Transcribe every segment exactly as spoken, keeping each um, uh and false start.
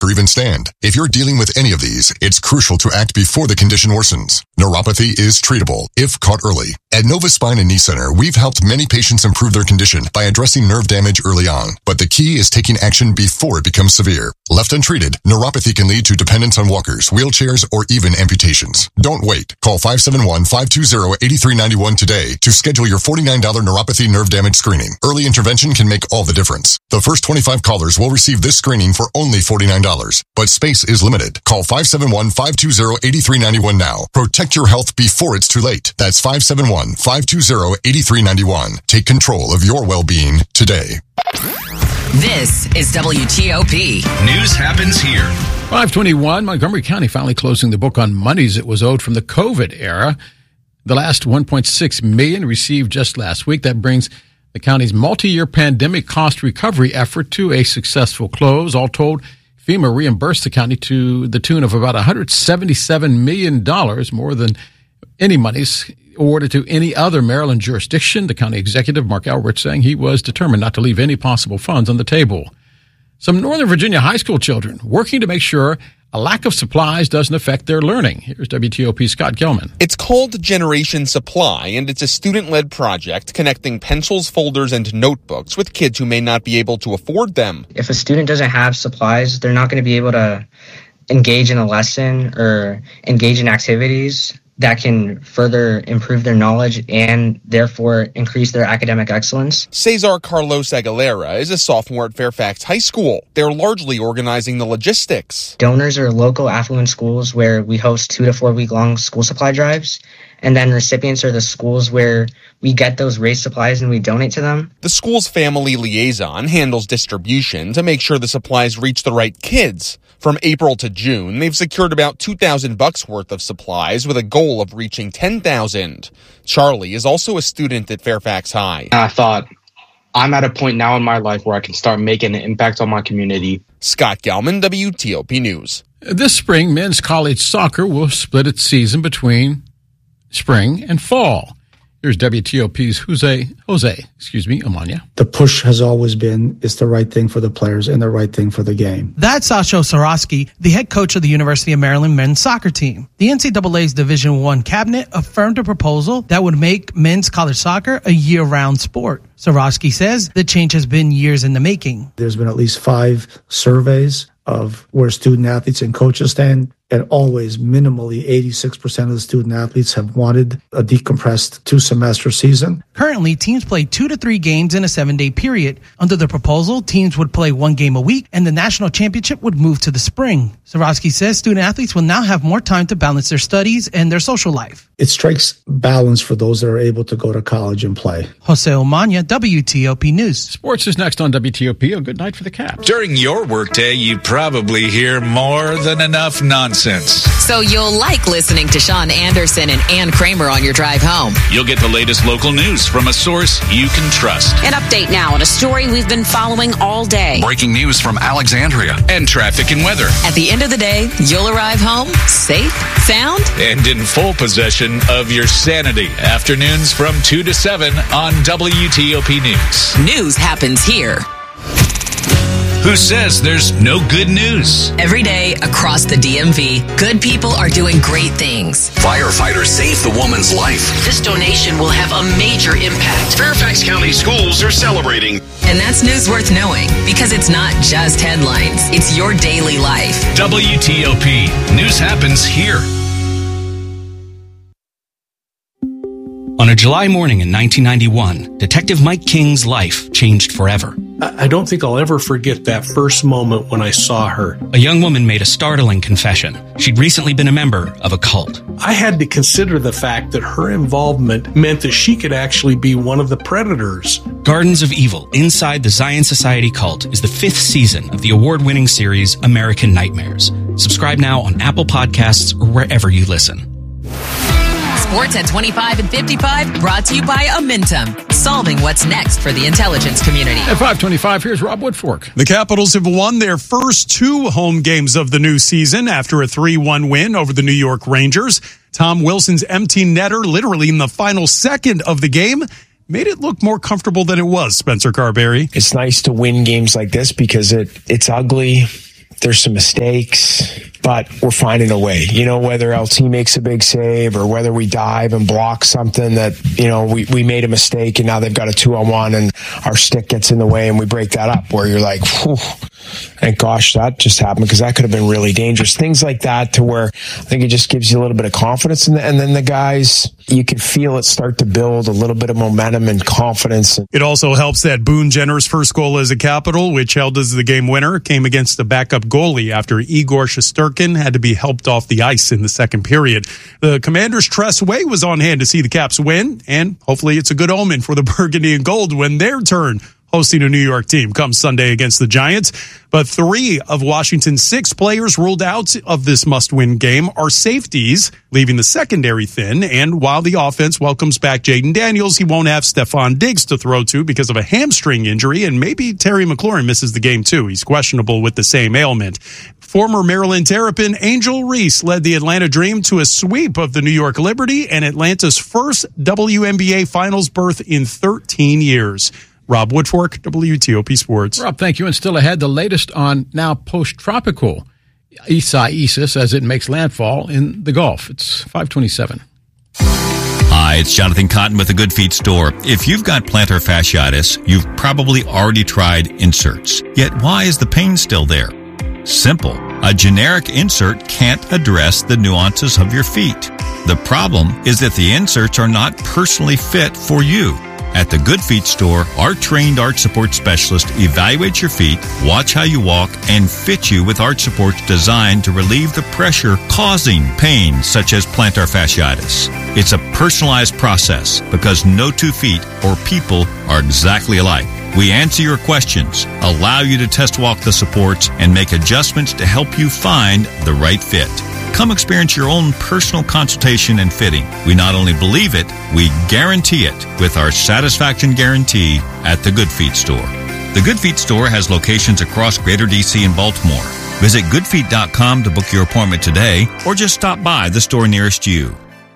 or even stand. If you're dealing with any of these, it's crucial to act before the condition worsens. Neuropathy is treatable if caught early. At Nova Spine and Knee Center, we've helped many patients improve their condition by addressing nerve damage early on. But the key is taking action before it becomes severe. Left untreated, neuropathy can lead to dependence on walkers, wheelchairs, or even amputations. Don't wait. Call five seven one, five two zero, eight three nine one today to schedule your forty-nine dollars neuropathy nerve damage screening. Early intervention can make all the difference. The first twenty-five callers will receive this screening for only forty-nine dollars. But space is limited. Call five seven one, five two zero, eight three nine one now. Protect your health before it's too late. That's five seven one, five two zero, eight three nine one. Take control of your well-being today. This is W T O P. News happens here. five twenty-one, Montgomery County finally closing the book on monies it was owed from the COVID era. The last one point six million dollars received just last week. That brings the county's multi-year pandemic cost recovery effort to a successful close. All told, FEMA reimbursed the county to the tune of about one hundred seventy-seven million dollars, more than any monies awarded to any other Maryland jurisdiction. The county executive, Mark Elrich, saying he was determined not to leave any possible funds on the table. Some Northern Virginia high school children working to make sure a lack of supplies doesn't affect their learning. Here's W T O P's Scott Gelman. It's called Generation Supply, and it's a student-led project connecting pencils, folders, and notebooks with kids who may not be able to afford them. If a student doesn't have supplies, they're not going to be able to engage in a lesson or engage in activities that can further improve their knowledge and therefore increase their academic excellence. Cesar Carlos Aguilera is a sophomore at Fairfax High School. They're largely organizing the logistics. Donors are local affluent schools where we host two to four week long school supply drives. And then recipients are the schools where we get those race supplies and we donate to them. The school's family liaison handles distribution to make sure the supplies reach the right kids. From April to June, they've secured about two thousand bucks worth of supplies with a goal of reaching ten thousand. Charlie is also a student at Fairfax High. I thought, I'm at a point now in my life where I can start making an impact on my community. Scott Gelman, W T O P News. This spring, men's college soccer will split its season between spring and fall. Here's W T O P's Jose, Jose, excuse me, Amanya. The push has always been, it's the right thing for the players and the right thing for the game. That's Sasho Sarosky, the head coach of the University of Maryland men's soccer team. The N C double A's Division One cabinet affirmed a proposal that would make men's college soccer a year-round sport. Sarosky says the change has been years in the making. There's been at least five surveys of where student athletes and coaches stand. And always, minimally, eighty-six percent of the student athletes have wanted a decompressed two-semester season. Currently, teams play two to three games in a seven-day period. Under the proposal, teams would play one game a week, and the national championship would move to the spring. Sarosky says student athletes will now have more time to balance their studies and their social life. It strikes balance for those that are able to go to college and play. Jose Omania, W T O P News. Sports is next on W T O P. A good night for the Caps. During your workday, you probably hear more than enough nonsense. So you'll like listening to Sean Anderson and Ann Kramer on your drive home. You'll get the latest local news from a source you can trust. An update now on a story we've been following all day. Breaking news from Alexandria and traffic and weather. At the end of the day, you'll arrive home safe, sound, and in full possession of your sanity. Afternoons from two to seven on W T O P News. News happens here. Who says there's no good news? Every day across the D M V, good people are doing great things. Firefighters saved the woman's life. This donation will have a major impact. Fairfax County schools are celebrating. And that's news worth knowing, because it's not just headlines. It's your daily life. W T O P. News happens here. On a July morning in nineteen ninety-one, Detective Mike King's life changed forever. I don't think I'll ever forget that first moment when I saw her. A young woman made a startling confession. She'd recently been a member of a cult. I had to consider the fact that her involvement meant that she could actually be one of the predators. Gardens of Evil, Inside the Zion Society Cult is the fifth season of the award-winning series American Nightmares. Subscribe now on Apple Podcasts or wherever you listen. Sports at twenty-five and fifty-five, brought to you by Amentum, solving what's next for the intelligence community. At five twenty-five, here's Rob Woodfork. The Capitals have won their first two home games of the new season after a three one win over the New York Rangers. Tom Wilson's empty netter, literally in the final second of the game, made it look more comfortable than it was, Spencer Carberry. It's nice to win games like this because it it's ugly. There's some mistakes, but we're finding a way. You know, whether L T makes a big save or whether we dive and block something that, you know, we, we made a mistake and now they've got a two-on-one and our stick gets in the way and we break that up, where you're like, whew, thank gosh that just happened, because that could have been really dangerous. Things like that, to where I think it just gives you a little bit of confidence. And, and then the guys, you can feel it start to build a little bit of momentum and confidence. It also helps that Boone Jenner's first goal as a Capital, which held as the game winner, came against the backup goalie after Igor Shesterkin had to be helped off the ice in the second period. The Commanders' Tress Way was on hand to see the Caps win, and hopefully it's a good omen for the Burgundy and Gold when their turn hosting a New York team comes Sunday against the Giants. But three of Washington's six players ruled out of this must-win game are safeties, leaving the secondary thin. And while the offense welcomes back Jaden Daniels, he won't have Stephon Diggs to throw to because of a hamstring injury, and maybe Terry McLaurin misses the game too. He's questionable with the same ailment. Former Maryland Terrapin Angel Reese led the Atlanta Dream to a sweep of the New York Liberty and Atlanta's first W N B A Finals berth in thirteen years. Rob Woodfork, W T O P Sports. Rob, thank you. And still ahead, the latest on now post-tropical Isaias as it makes landfall in the Gulf. It's five twenty-seven. Hi, it's Jonathan Cotton with the Good Feet Store. If you've got plantar fasciitis, you've probably already tried inserts. Yet why is the pain still there? Simple. A generic insert can't address the nuances of your feet. The problem is that the inserts are not personally fit for you. At the Good Feet Store, our trained arch support specialist evaluates your feet, watch how you walk, and fit you with arch supports designed to relieve the pressure causing pain such as plantar fasciitis. It's a personalized process because no two feet or people are exactly alike. We answer your questions, allow you to test walk the supports, and make adjustments to help you find the right fit. Come experience your own personal consultation and fitting. We not only believe it, we guarantee it with our satisfaction guarantee at the Good Feet Store. The Good Feet Store has locations across Greater D C and Baltimore. Visit good feet dot com to book your appointment today or just stop by the store nearest you.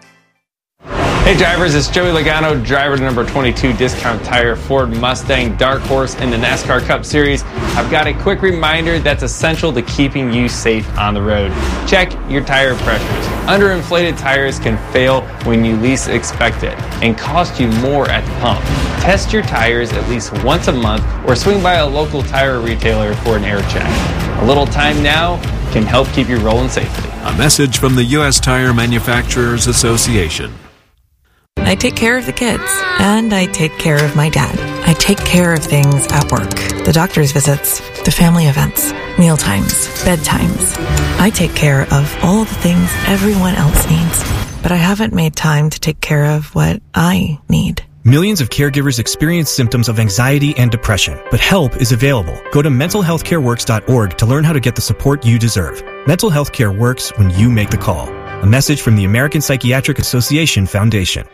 Hey drivers, it's Joey Logano, driver to number twenty-two Discount Tire Ford Mustang Dark Horse in the NASCAR Cup Series. I've got a quick reminder that's essential to keeping you safe on the road. Check your tire pressures. Underinflated tires can fail when you least expect it and cost you more at the pump. Test your tires at least once a month or swing by a local tire retailer for an air check. A little time now can help keep you rolling safely. A message from the U S Tire Manufacturers Association. I take care of the kids, and I take care of my dad. I take care of things at work. The doctor's visits, the family events, meal times, bedtimes. I take care of all the things everyone else needs, but I haven't made time to take care of what I need. Millions of caregivers experience symptoms of anxiety and depression, but help is available. Go to mental health care works dot org to learn how to get the support you deserve. Mental health care works when you make the call. A message from the American Psychiatric Association Foundation.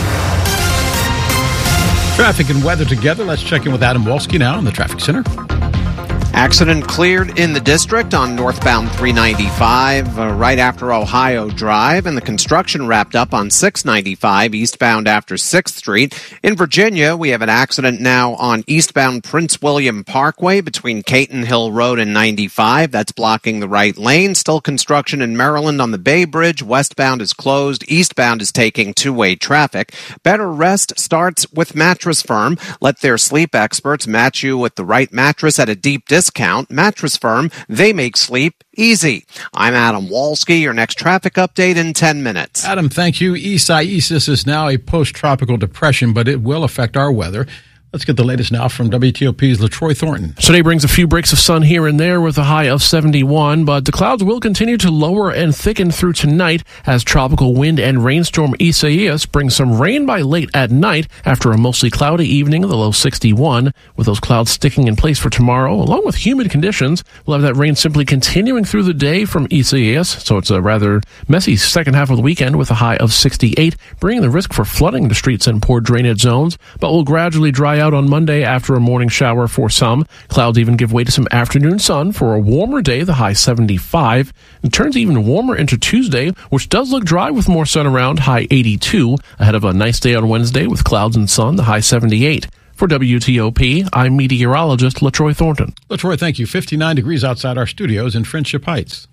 Traffic and weather together. Let's check in with Adam Wolski now in the Traffic Center. Accident cleared in the district on northbound three ninety-five uh, right after Ohio Drive, and the construction wrapped up on six ninety-five eastbound after sixth Street. In Virginia, we have an accident now on eastbound Prince William Parkway between Caton Hill Road and ninety-five. That's blocking the right lane. Still construction in Maryland on the Bay Bridge. Westbound is closed. Eastbound is taking two-way traffic. Better rest starts with Mattress Firm. Let their sleep experts match you with the right mattress at a deep discount. Discount. Mattress Firm, they make sleep easy. I'm Adam Wolski. Your next traffic update in ten minutes. Adam, thank you. Isaias is now a post-tropical depression, but it will affect our weather. Let's get the latest now from W T O P's LaTroy Thornton. Today brings a few breaks of sun here and there with a high of seventy-one, but the clouds will continue to lower and thicken through tonight as tropical wind and rainstorm Isaias brings some rain by late at night after a mostly cloudy evening, the low sixty-one. With those clouds sticking in place for tomorrow, along with humid conditions, we'll have that rain simply continuing through the day from Isaias, so it's a rather messy second half of the weekend with a high of sixty-eight, bringing the risk for flooding the streets and poor drainage zones, but will gradually dry out on Monday after a morning shower for some. Clouds even give way to some afternoon sun for a warmer day, the high seventy-five. It turns even warmer into Tuesday, which does look dry with more sun around, high eighty-two, ahead of a nice day on Wednesday with clouds and sun, the high seventy-eight. For W T O P, I'm meteorologist LaTroy Thornton. LaTroy, thank you. fifty-nine degrees outside our studios in Friendship Heights.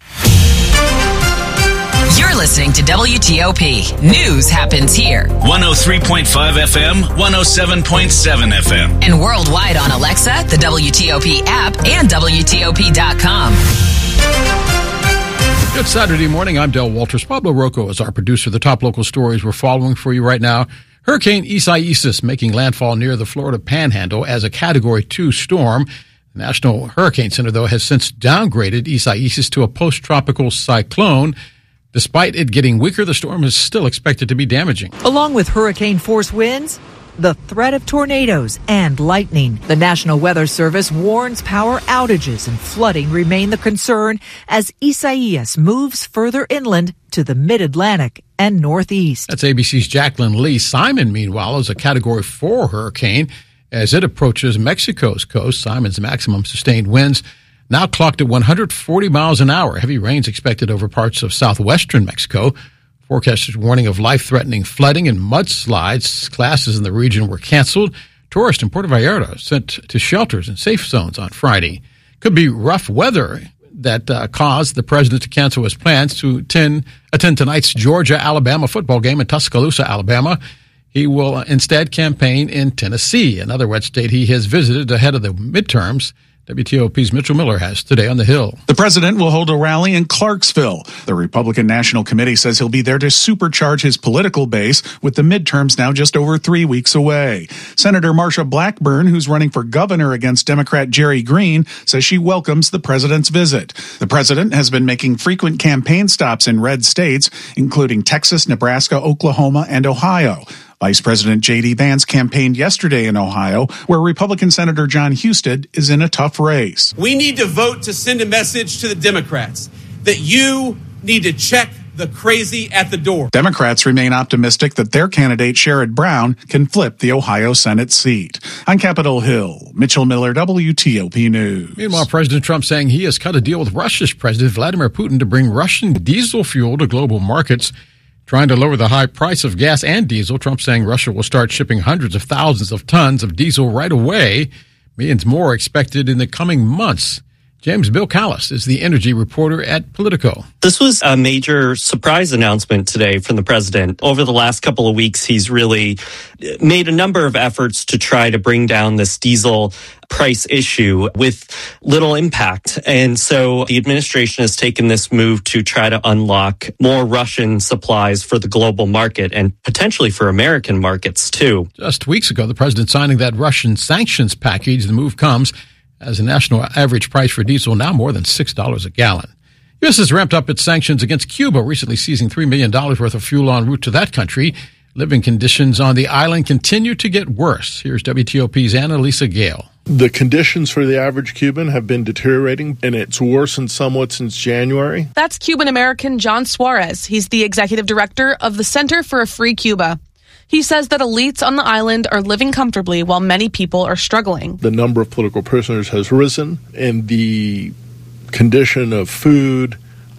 You're listening to W T O P. News happens here. one oh three point five F M, one oh seven point seven F M. And worldwide on Alexa, the W T O P app, and W T O P dot com. Good Saturday morning. I'm Del Walters. Pablo Rocco is our producer. The top local stories we're following for you right now. Hurricane Isaias making landfall near the Florida Panhandle as a Category two storm. The National Hurricane Center, though, has since downgraded Isaias to a post-tropical cyclone. Despite it getting weaker, the storm is still expected to be damaging. Along with hurricane-force winds, the threat of tornadoes and lightning. The National Weather Service warns power outages and flooding remain the concern as Isaias moves further inland to the mid-Atlantic and northeast. That's A B C's Jacqueline Lee. Simon, meanwhile, is a Category four hurricane. As it approaches Mexico's coast, Simon's maximum sustained winds now clocked at one hundred forty miles an hour. Heavy rains expected over parts of southwestern Mexico. Forecasters warning of life-threatening flooding and mudslides. Classes in the region were canceled. Tourists in Puerto Vallarta sent to shelters and safe zones on Friday. Could be rough weather that uh, caused the president to cancel his plans to attend, attend tonight's Georgia-Alabama football game in Tuscaloosa, Alabama. He will instead campaign in Tennessee, another red state he has visited ahead of the midterms. W T O P's Mitchell Miller has today on the Hill. The president will hold a rally in Clarksville. The Republican National Committee says he'll be there to supercharge his political base with the midterms now just over three weeks away. Senator Marsha Blackburn, who's running for governor against Democrat Jerry Green, says she welcomes the president's visit. The president has been making frequent campaign stops in red states, including Texas, Nebraska, Oklahoma, and Ohio. Vice President J D. Vance campaigned yesterday in Ohio, where Republican Senator John Husted is in a tough race. We need to vote to send a message to the Democrats that you need to check the crazy at the door. Democrats remain optimistic that their candidate, Sherrod Brown, can flip the Ohio Senate seat. On Capitol Hill, Mitchell Miller, W T O P News. Meanwhile, President Trump saying he has cut a deal with Russia's President Vladimir Putin to bring Russian diesel fuel to global markets. Trying to lower the high price of gas and diesel, Trump saying Russia will start shipping hundreds of thousands of tons of diesel right away. Millions more expected in the coming months. James Bill Callis is the energy reporter at Politico. This was a major surprise announcement today from the president. Over the last couple of weeks, he's really made a number of efforts to try to bring down this diesel price issue with little impact. And so the administration has taken this move to try to unlock more Russian supplies for the global market and potentially for American markets, too. Just weeks ago, the president signing that Russian sanctions package. The move comes as a national average price for diesel now more than six dollars a gallon. U S has ramped up its sanctions against Cuba, recently seizing three million dollars worth of fuel en route to that country. Living conditions on the island continue to get worse. Here's W T O P's Annalisa Gale. The conditions for the average Cuban have been deteriorating, and it's worsened somewhat since January. That's Cuban-American John Suarez. He's the executive director of the Center for a Free Cuba. He says that elites on the island are living comfortably while many people are struggling. The number of political prisoners has risen, and the condition of food,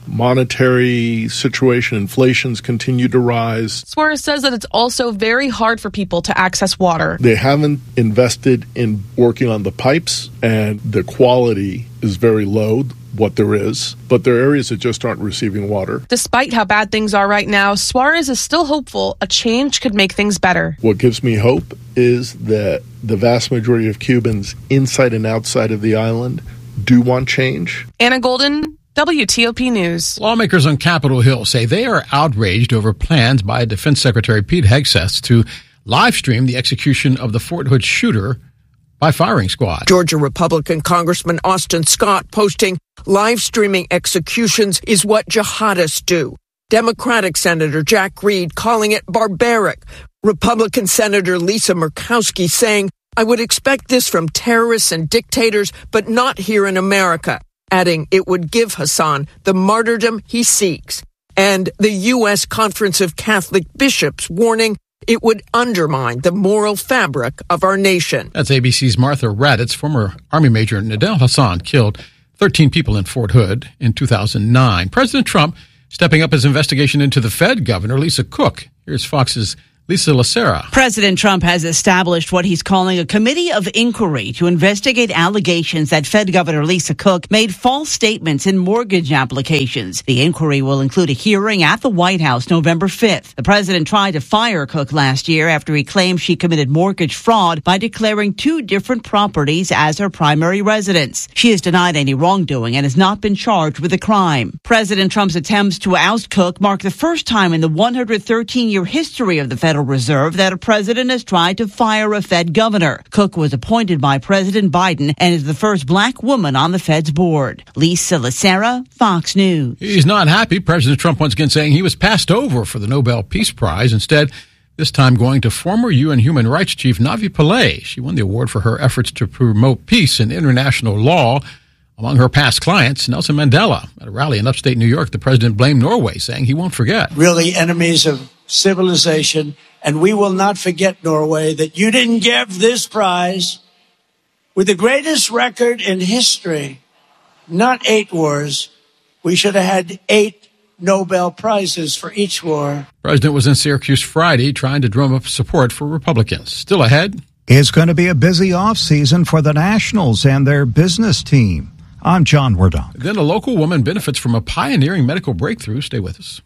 monetary situation, inflation's continued to rise. Suarez says that it's also very hard for people to access water. They haven't invested in working on the pipes, and the quality is very low, what there is, but there are areas that just aren't receiving water. Despite how bad things are right now, Suarez is still hopeful a change could make things better. What gives me hope is that the vast majority of Cubans inside and outside of the island do want change. Anna Golden, W T O P News. Lawmakers on Capitol Hill say they are outraged over plans by Defense Secretary Pete Hegseth to live stream the execution of the Fort Hood shooter by firing squad. Georgia Republican Congressman Austin Scott posting, live streaming executions is what jihadists do. Democratic Senator Jack Reed calling it barbaric. Republican Senator Lisa Murkowski saying, I would expect this from terrorists and dictators, but not here in America, adding it would give Hassan the martyrdom he seeks. And the U S Conference of Catholic Bishops warning it would undermine the moral fabric of our nation. That's A B C's Martha Raddatz. Former Army Major Nadel Hassan killed thirteen people in Fort Hood in two thousand nine. President Trump stepping up his investigation into the Fed Governor Lisa Cook. Here's Fox's Lisa Lacera. President Trump has established what he's calling a committee of inquiry to investigate allegations that Fed Governor Lisa Cook made false statements in mortgage applications. The inquiry will include a hearing at the White House November fifth. The president tried to fire Cook last year after he claimed she committed mortgage fraud by declaring two different properties as her primary residence. She has denied any wrongdoing and has not been charged with the crime. President Trump's attempts to oust Cook mark the first time in the one hundred thirteen year history of the Federal Reserve that a president has tried to fire a Fed governor. Cook was appointed by President Biden and is the first black woman on the Fed's board. Lisa Lacera, Fox News. He's not happy. President Trump once again saying he was passed over for the Nobel Peace Prize. Instead, this time going to former U N Human Rights Chief Navi Pillay. She won the award for her efforts to promote peace and international law. Among her past clients, Nelson Mandela. At a rally in upstate New York, the president blamed Norway, saying he won't forget. Really enemies of civilization. And we will not forget, Norway, that you didn't give this prize with the greatest record in history, not eight wars. We should have had eight Nobel Prizes for each war. The president was in Syracuse Friday trying to drum up support for Republicans. Still ahead. It's going to be a busy offseason for the Nationals and their business team. I'm John Wardon. Then a local woman benefits from a pioneering medical breakthrough. Stay with us.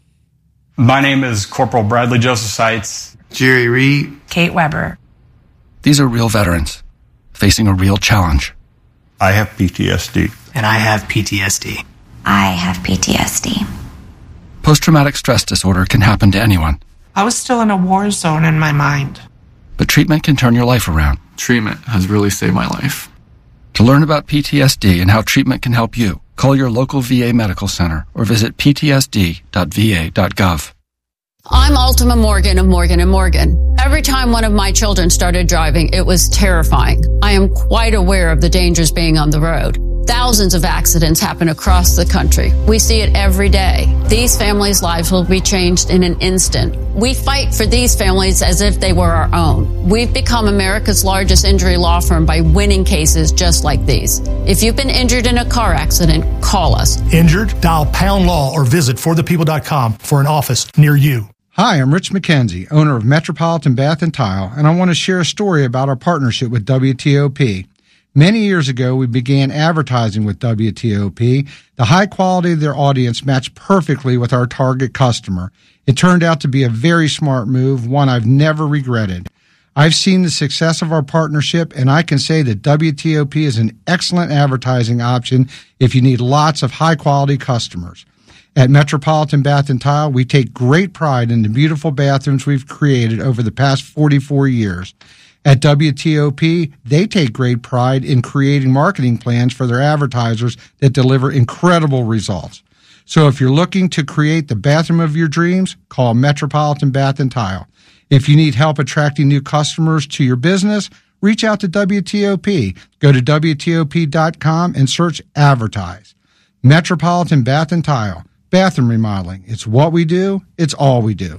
My name is Corporal Bradley Joseph Seitz. Jerry Reed. Kate Weber. These are real veterans facing a real challenge. I have P T S D. And I have P T S D. I have P T S D. Post-traumatic stress disorder can happen to anyone. I was still in a war zone in my mind. But treatment can turn your life around. Treatment has really saved my life. To learn about P T S D and how treatment can help you, call your local V A medical center or visit p t s d dot v a dot gov. I'm Ultima Morgan of Morgan and Morgan. Every time one of my children started driving, it was terrifying. I am quite aware of the dangers being on the road. Thousands of accidents happen across the country. We see it every day. These families' lives will be changed in an instant. We fight for these families as if they were our own. We've become America's largest injury law firm by winning cases just like these. If you've been injured in a car accident, call us. Injured? Dial pound law or visit for the people dot com for an office near you. Hi, I'm Rich McKenzie, owner of Metropolitan Bath and Tile, and I want to share a story about our partnership with W T O P. Many years ago, we began advertising with W T O P. The high quality of their audience matched perfectly with our target customer. It turned out to be a very smart move, one I've never regretted. I've seen the success of our partnership, and I can say that W T O P is an excellent advertising option if you need lots of high-quality customers. At Metropolitan Bath and Tile, we take great pride in the beautiful bathrooms we've created over the past forty-four years. At W T O P, they take great pride in creating marketing plans for their advertisers that deliver incredible results. So if you're looking to create the bathroom of your dreams, call Metropolitan Bath and Tile. If you need help attracting new customers to your business, reach out to W T O P. Go to W T O P dot com and search Advertise. Metropolitan Bath and Tile. Bathroom remodeling. It's what we do. It's all we do.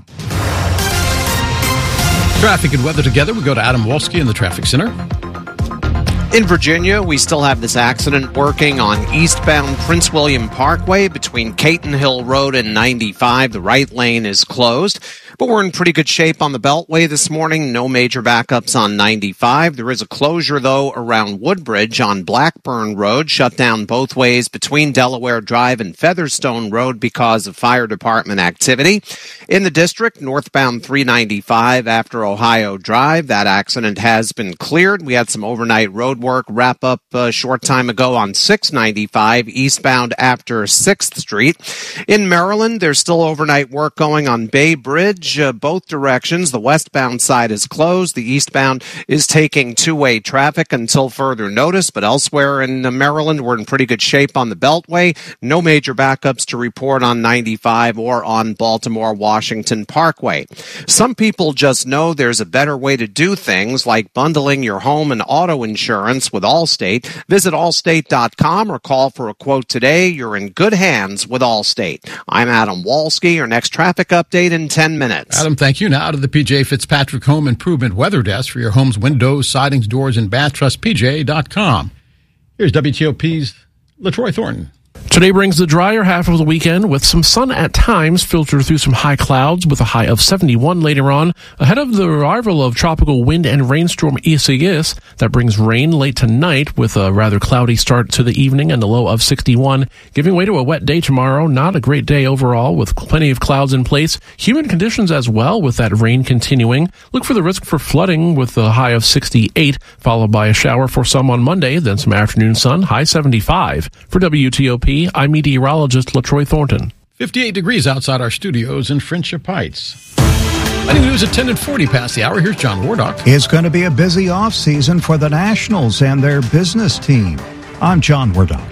Traffic and weather together. We go to Adam Wolski in the traffic center. In Virginia, we still have this accident working on eastbound Prince William Parkway between Caton Hill Road and ninety-five. The right lane is closed, but we're in pretty good shape on the Beltway this morning. No major backups on ninety-five. There is a closure, though, around Woodbridge on Blackburn Road, shut down both ways between Delaware Drive and Featherstone Road because of fire department activity. In the district, northbound three ninety-five after Ohio Drive, that accident has been cleared. We had some overnight road work wrap up a short time ago on six ninety-five eastbound after sixth Street. In Maryland, there's still overnight work going on Bay Bridge, uh, both directions. The westbound side is closed. The eastbound is taking two-way traffic until further notice, but elsewhere in uh, Maryland, we're in pretty good shape on the Beltway. No major backups to report on ninety-five or on Baltimore-Washington Parkway. Some people just know there's a better way to do things, like bundling your home and auto insurance with Allstate. Visit allstate dot com or call for a quote today. You're in good hands with Allstate. I'm Adam Wolski. Your next traffic update in ten minutes. Adam, thank you. Now to the P J Fitzpatrick Home Improvement Weather Desk for your home's windows, sidings, doors, and bath. Trust P J dot com. Here's W T O P's LaTroy Thornton. Today brings the drier half of the weekend with some sun at times filtered through some high clouds with a high of seventy-one later on, ahead of the arrival of tropical wind and rainstorm Isaias that brings rain late tonight with a rather cloudy start to the evening and a low of sixty-one, giving way to a wet day tomorrow. Not a great day overall with plenty of clouds in place. Humid conditions as well with that rain continuing. Look for the risk for flooding with a high of sixty-eight, followed by a shower for some on Monday, then some afternoon sun, high seventy-five. For W T O P, I'm meteorologist LaTroy Thornton. fifty-eight degrees outside our studios in Friendship Heights. Money News at ten and forty past the hour. Here's John Wardock. It's going to be a busy offseason for the Nationals and their business team. I'm John Wardock.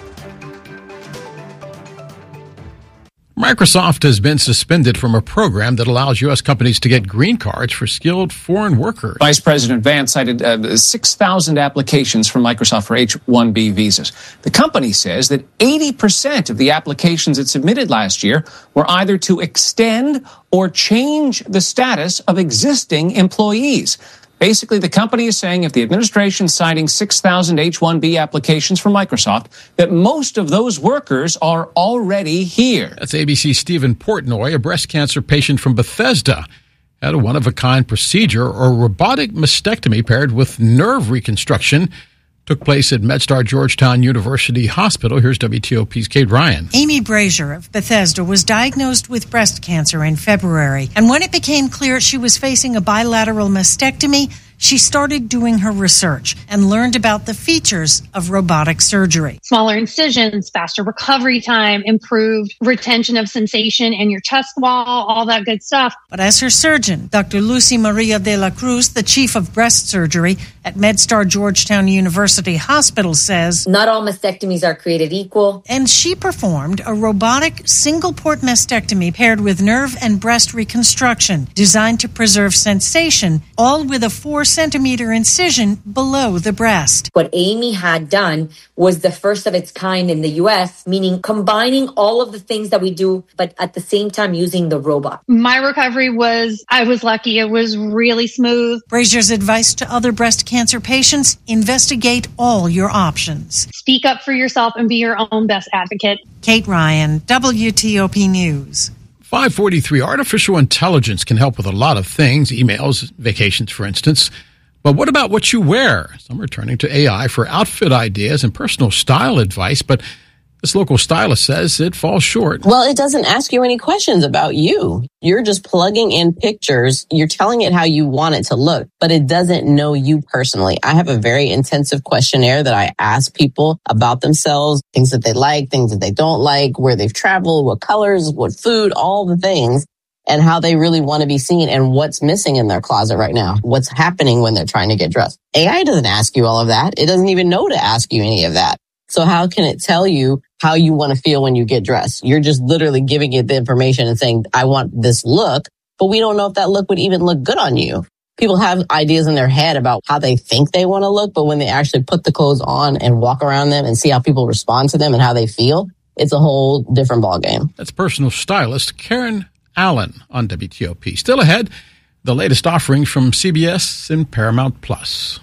Microsoft has been suspended from a program that allows U S companies to get green cards for skilled foreign workers. Vice President Vance cited uh, six thousand applications from Microsoft for H one B visas. The company says that eighty percent of the applications it submitted last year were either to extend or change the status of existing employees. Basically, the company is saying if the administration is citing six thousand H one B applications from Microsoft, that most of those workers are already here. That's A B C's Stephen Portnoy, a breast cancer patient from Bethesda, had a one-of-a-kind procedure or robotic mastectomy paired with nerve reconstruction. Took place at MedStar Georgetown University Hospital. Here's W T O P's Kate Ryan. Amy Brazier of Bethesda was diagnosed with breast cancer in February. And when it became clear she was facing a bilateral mastectomy, she started doing her research and learned about the features of robotic surgery. Smaller incisions, faster recovery time, improved retention of sensation in your chest wall, all that good stuff. But as her surgeon, Doctor Lucy Maria de la Cruz, the chief of breast surgery at MedStar Georgetown University Hospital, says, not all mastectomies are created equal. And she performed a robotic single-port mastectomy paired with nerve and breast reconstruction designed to preserve sensation, all with a four centimeter incision below the breast. What Amy had done was the first of its kind in the U S, meaning combining all of the things that we do, but at the same time using the robot. My recovery was, I was lucky. It was really smooth. Brazier's advice to other breast cancer patients, investigate all your options. Speak up for yourself and be your own best advocate. Kate Ryan, W T O P News. five forty-three, artificial intelligence can help with a lot of things, emails, vacations, for instance. But what about what you wear? Some are turning to A I for outfit ideas and personal style advice, but this local stylist says it falls short. Well, it doesn't ask you any questions about you. You're just plugging in pictures. You're telling it how you want it to look, but it doesn't know you personally. I have a very intensive questionnaire that I ask people about themselves, things that they like, things that they don't like, where they've traveled, what colors, what food, all the things, and how they really want to be seen and what's missing in their closet right now, what's happening when they're trying to get dressed. A I doesn't ask you all of that. It doesn't even know to ask you any of that. So how can it tell you how you want to feel when you get dressed? You're just literally giving it the information and saying, I want this look, but we don't know if that look would even look good on you. People have ideas in their head about how they think they want to look, but when they actually put the clothes on and walk around them and see how people respond to them and how they feel, it's a whole different ballgame. That's personal stylist Karen Allen on W T O P. Still ahead, the latest offerings from C B S and Paramount Plus.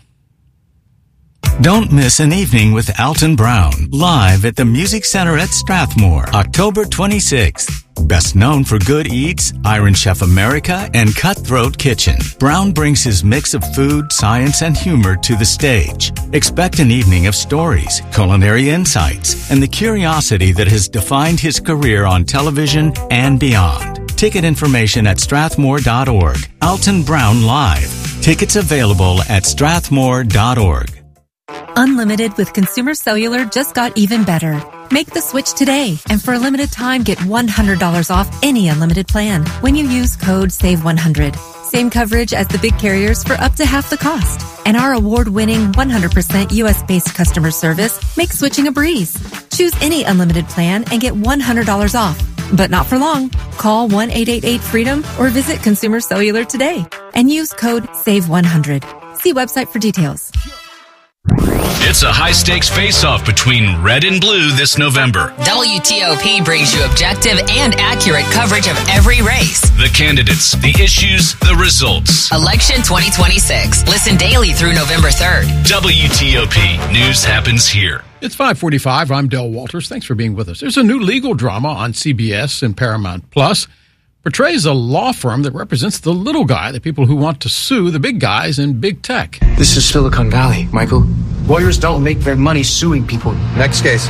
Don't miss an evening with Alton Brown, live at the Music Center at Strathmore, October twenty-sixth. Best known for Good Eats, Iron Chef America, and Cutthroat Kitchen, Brown brings his mix of food, science, and humor to the stage. Expect an evening of stories, culinary insights, and the curiosity that has defined his career on television and beyond. Ticket information at strathmore dot org. Alton Brown Live. Tickets available at strathmore dot org. Unlimited with Consumer Cellular just got even better. Make the switch today, and for a limited time, get one hundred dollars off any unlimited plan when you use code save one hundred. Same coverage as the big carriers for up to half the cost. And our award-winning one hundred percent U S-based customer service makes switching a breeze. Choose any unlimited plan and get one hundred dollars off. But not for long. Call one eight eight eight freedom or visit Consumer Cellular today and use code save one hundred. See website for details. It's a high-stakes face-off between red and blue this November. W T O P brings you objective and accurate coverage of every race. The candidates, the issues, the results. Election twenty twenty-six. Listen daily through November third. W T O P. News happens here. It's five forty-five. I'm Del Walters. Thanks for being with us. There's a new legal drama on C B S and Paramount Plus. Portrays a law firm that represents the little guy, the people who want to sue the big guys in big tech. This is Silicon Valley, Michael. Lawyers don't make their money suing people. Next case.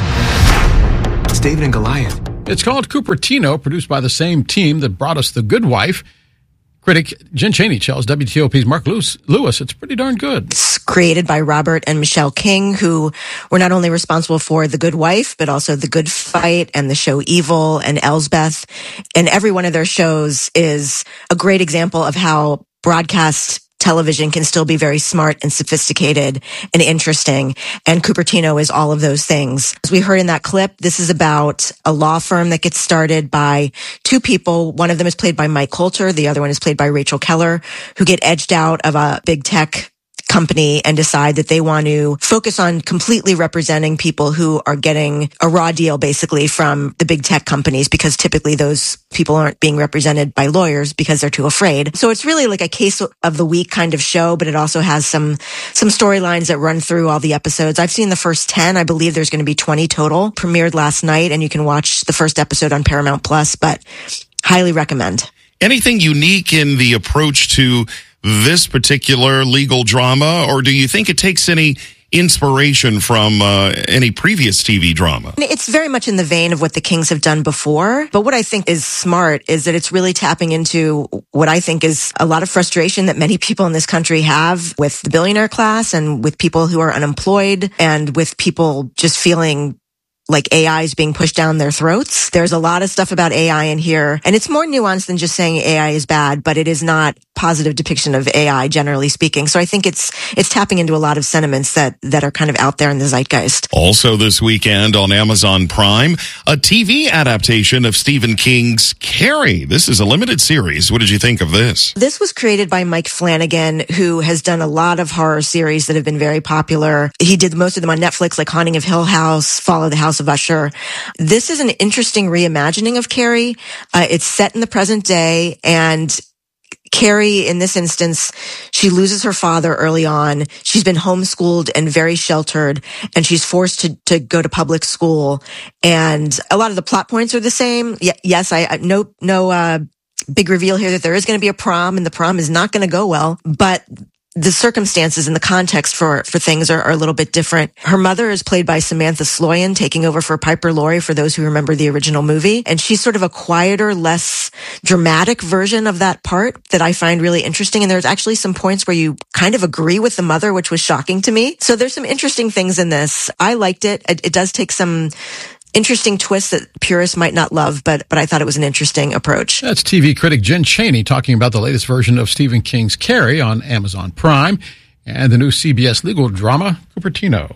It's David and Goliath. It's called Cupertino, produced by the same team that brought us The Good Wife. Critic Jen Chaney tells W T O P's Mark Lewis, Lewis it's pretty darn good. It's created by Robert and Michelle King, who were not only responsible for The Good Wife, but also The Good Fight and the show Evil and Elsbeth. And every one of their shows is a great example of how broadcast television can still be very smart and sophisticated and interesting. And Cupertino is all of those things. As we heard in that clip, this is about a law firm that gets started by two people. One of them is played by Mike Coulter. The other one is played by Rachel Keller, who get edged out of a big tech company and decide that they want to focus on completely representing people who are getting a raw deal basically from the big tech companies, because typically those people aren't being represented by lawyers because they're too afraid. So it's really like a case of the week kind of show, but it also has some some storylines that run through all the episodes. I've seen the first ten. I believe there's going to be twenty total. Premiered last night, and you can watch the first episode on Paramount Plus, but highly recommend. Anything unique in the approach to this particular legal drama, or do you think it takes any inspiration from uh, any previous T V drama? It's very much in the vein of what the Kings have done before. But what I think is smart is that it's really tapping into what I think is a lot of frustration that many people in this country have with the billionaire class and with people who are unemployed and with people just feeling like A I is being pushed down their throats. There's a lot of stuff about A I in here, and it's more nuanced than just saying A I is bad, but it is not positive depiction of A I, generally speaking. So I think it's it's tapping into a lot of sentiments that, that are kind of out there in the zeitgeist. Also this weekend on Amazon Prime, a T V adaptation of Stephen King's Carrie. This is a limited series. What did you think of this? This was created by Mike Flanagan, who has done a lot of horror series that have been very popular. He did most of them on Netflix, like Haunting of Hill House, Follow the House of Usher. This is an interesting reimagining of Carrie. Uh, it's set in the present day, and Carrie, in this instance, she loses her father early on. She's been homeschooled and very sheltered, and she's forced to, to go to public school. And a lot of the plot points are the same. Y- yes, I, I no, no, uh, big reveal here that there is going to be a prom, and the prom is not going to go well, but the circumstances and the context for, for things are, are a little bit different. Her mother is played by Samantha Sloyan, taking over for Piper Laurie, for those who remember the original movie. And she's sort of a quieter, less dramatic version of that part that I find really interesting. And there's actually some points where you kind of agree with the mother, which was shocking to me. So there's some interesting things in this. I liked it. It, it does take some interesting twists that purists might not love, but but I thought it was an interesting approach. That's T V critic Jen Chaney talking about the latest version of Stephen King's Carrie on Amazon Prime and the new C B S legal drama, Cupertino.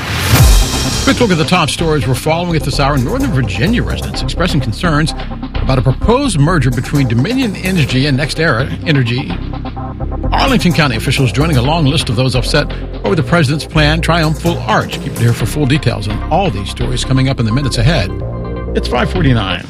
Quick look at the top stories we're following at this hour. Northern Virginia residents expressing concerns about a proposed merger between Dominion Energy and NextEra Energy. Arlington County officials joining a long list of those upset over the president's planned triumphal arch. Keep it here for full details on all these stories coming up in the minutes ahead. It's five forty-nine.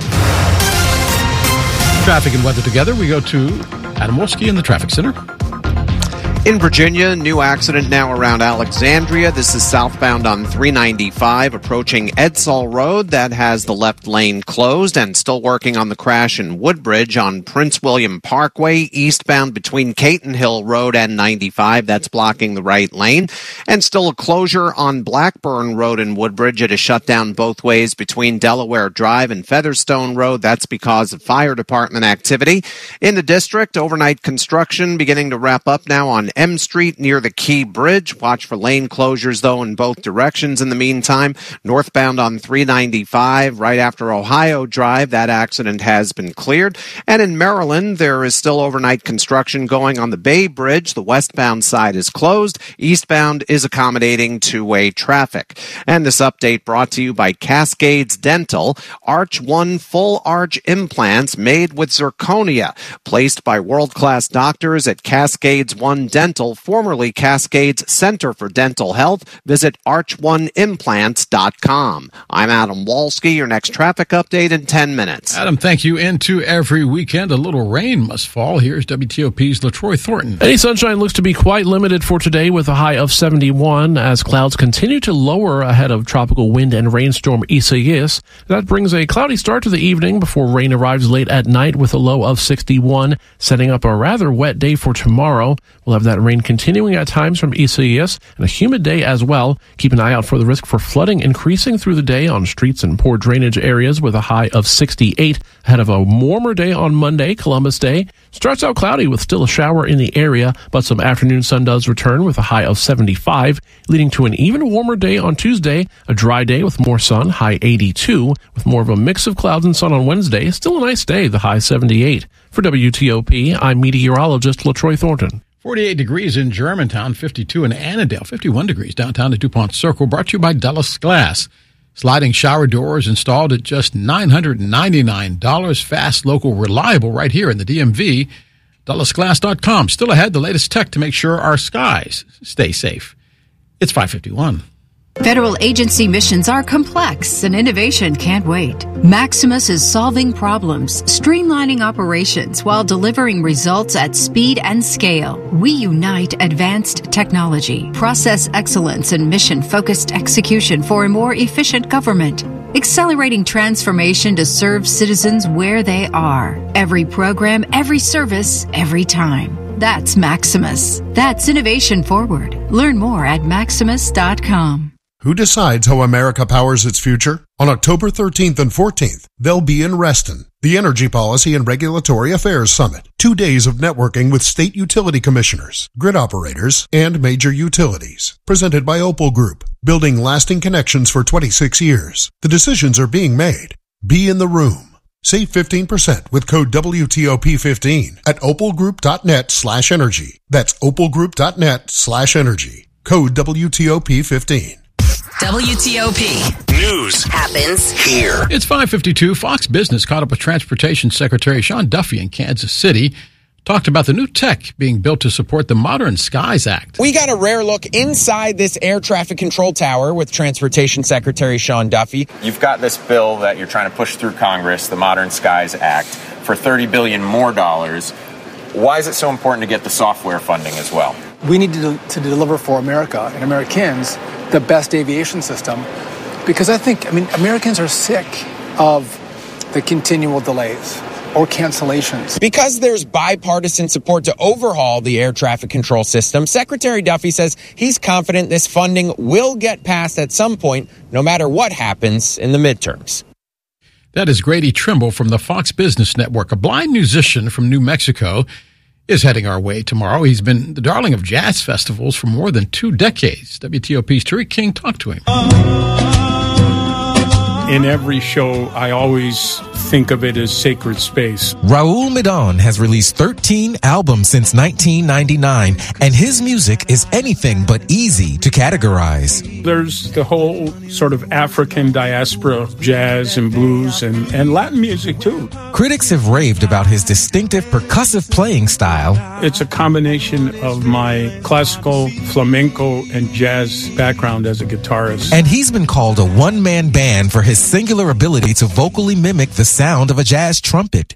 Traffic and weather together. We go to Adam Wolski in the traffic center. In Virginia, new accident now around Alexandria. This is southbound on three ninety-five, approaching Edsall Road. That has the left lane closed, and still working on the crash in Woodbridge on Prince William Parkway, eastbound between Caton Hill Road and ninety-five. That's blocking the right lane. And still a closure on Blackburn Road in Woodbridge. It is shut down both ways between Delaware Drive and Featherstone Road. That's because of fire department activity. In the district, overnight construction beginning to wrap up now on M Street near the Key Bridge. Watch for lane closures, though, in both directions in the meantime. Northbound on three ninety-five, right after Ohio Drive, that accident has been cleared. And in Maryland, there is still overnight construction going on the Bay Bridge. The westbound side is closed. Eastbound is accommodating two-way traffic. And this update brought to you by Cascades Dental. Arch One full arch implants made with zirconia, placed by world-class doctors at Cascades One Dental. Dental, formerly Cascades Center for Dental Health. Visit arch one implants dot com. I'm Adam Walski. Your next traffic update in ten minutes. Adam, thank you. Into every weekend, a little rain must fall. Here's W T O P's LaTroy Thornton. Any sunshine looks to be quite limited for today with a high of seventy-one as clouds continue to lower ahead of tropical wind and rainstorm Isaias. That brings a cloudy start to the evening before rain arrives late at night with a low of sixty-one, setting up a rather wet day for tomorrow. We'll have that rain continuing at times from Isaias and a humid day as well. Keep an eye out for the risk for flooding increasing through the day on streets and poor drainage areas with a high of sixty-eight ahead of a warmer day on Monday, Columbus Day. Starts out cloudy with still a shower in the area, but some afternoon sun does return with a high of seventy-five, leading to an even warmer day on Tuesday, a dry day with more sun, high eighty-two, with more of a mix of clouds and sun on Wednesday. Still a nice day, the high seventy-eight. For W T O P, I'm meteorologist LaTroy Thornton. forty-eight degrees in Germantown, fifty-two in Annandale, fifty-one degrees downtown at DuPont Circle, brought to you by Dulles Glass. Sliding shower doors installed at just nine hundred ninety-nine dollars. Fast, local, reliable, right here in the D M V. Dulles Glass dot com. Still ahead, the latest tech to make sure our skies stay safe. It's five fifty-one. Federal agency missions are complex and innovation can't wait. Maximus is solving problems, streamlining operations while delivering results at speed and scale. We unite advanced technology, process excellence, and mission-focused execution for a more efficient government. Accelerating transformation to serve citizens where they are. Every program, every service, every time. That's Maximus. That's innovation forward. Learn more at maximus dot com. Who decides how America powers its future? On October thirteenth and fourteenth, they'll be in Reston, the Energy Policy and Regulatory Affairs Summit. Two days of networking with state utility commissioners, grid operators, and major utilities. Presented by Opal Group, building lasting connections for twenty-six years. The decisions are being made. Be in the room. Save fifteen percent with code W T O P fifteen at opalgroup.net slash energy. That's opalgroup.net slash energy. Code W T O P fifteen. W T O P News happens here. It's five fifty-two. Fox Business caught up with Transportation Secretary Sean Duffy in Kansas City. Talked about the new tech being built to support the Modern Skies Act. We got a rare look inside this air traffic control tower with Transportation Secretary Sean Duffy. You've got this bill that you're trying to push through Congress, the Modern Skies Act, for thirty billion dollars more dollars. Why is it so important to get the software funding as well? We need to, to deliver for America and Americans the best aviation system, because I think, I mean, Americans are sick of the continual delays or cancellations. Because there's bipartisan support to overhaul the air traffic control system, Secretary Duffy says he's confident this funding will get passed at some point, no matter what happens in the midterms. That is Grady Trimble from the Fox Business Network. A blind musician from New Mexico is heading our way tomorrow. He's been the darling of jazz festivals for more than two decades. W T O P's Tariq King talked to him. In every show, I always think of it as sacred space. Raul Midon has released thirteen albums since nineteen ninety-nine, and his music is anything but easy to categorize. There's the whole sort of African diaspora, jazz and blues and, and Latin music too. Critics have raved about his distinctive percussive playing style. It's a combination of my classical, flamenco, and jazz background as a guitarist. And he's been called a one-man band for his singular ability to vocally mimic the sound of a jazz trumpet.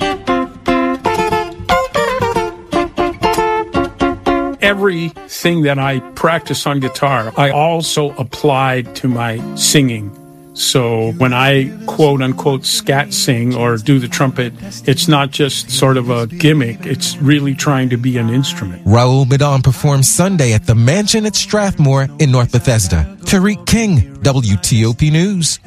Everything that I practice on guitar, I also applied to my singing. So when I quote unquote scat sing or do the trumpet, it's not just sort of a gimmick. It's really trying to be an instrument. Raul Midon performs Sunday at the Mansion at Strathmore in North Bethesda. Tariq King, W T O P News.